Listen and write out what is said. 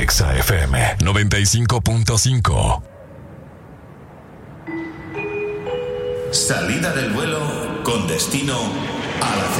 Exa FM 95.5. Salida del vuelo con destino a la